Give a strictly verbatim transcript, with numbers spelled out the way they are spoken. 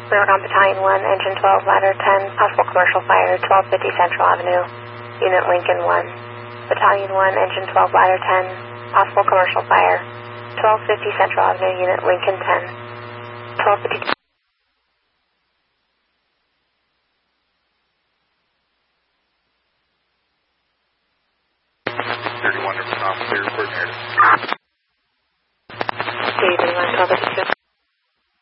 Recon Battalion one, Engine twelve, Ladder ten, possible commercial fire, twelve fifty Central Avenue, Unit Lincoln one. Battalion one, Engine twelve, Ladder ten, possible commercial fire, twelve fifty Central Avenue, Unit Lincoln ten. twelve fifty. thirty-one, Recon, clear, report narrative. thirty-one, twelve fifty-two.